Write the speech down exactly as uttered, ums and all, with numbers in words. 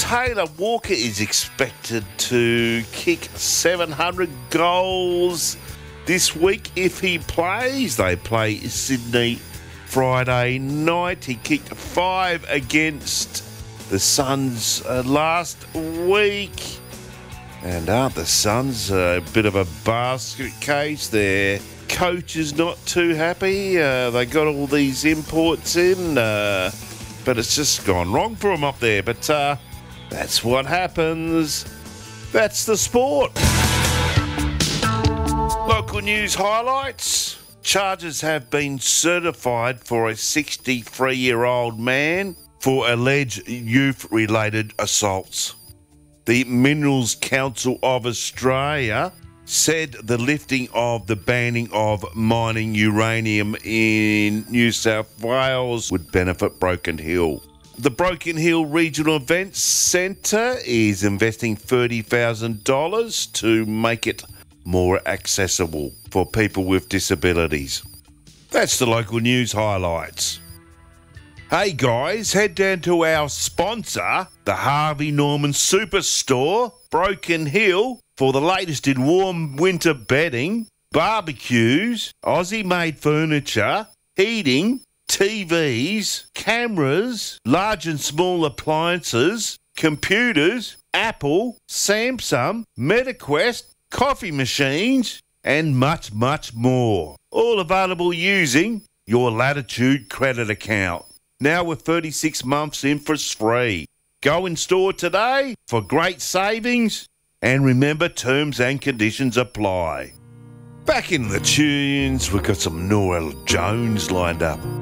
Taylor Walker is expected to kick seven hundred goals this week if he plays. They play Sydney Friday night. He kicked five against the Suns uh, last week. And aren't the Suns a bit of a basket case? Their coach is not too happy. Uh, they got all these imports in, uh, but it's just gone wrong for them up there. But uh, that's what happens. That's the sport. Local news highlights. Charges have been certified for a sixty-three-year-old man for alleged youth-related assaults. The Minerals Council of Australia said the lifting of the banning of mining uranium in New South Wales would benefit Broken Hill. The Broken Hill Regional Events Centre is investing thirty thousand dollars to make it more accessible for people with disabilities. That's the local news highlights. Hey guys, head down to our sponsor, the Harvey Norman Superstore, Broken Hill, for the latest in warm winter bedding, barbecues, Aussie-made furniture, heating, T Vs, cameras, large and small appliances, computers, Apple, Samsung, MetaQuest, coffee machines, and much, much more. All available using your Latitude credit account. Now with thirty-six months interest free. Go in store today for great savings, and remember, terms and conditions apply. Back in the tunes, we've got some Norah Jones lined up.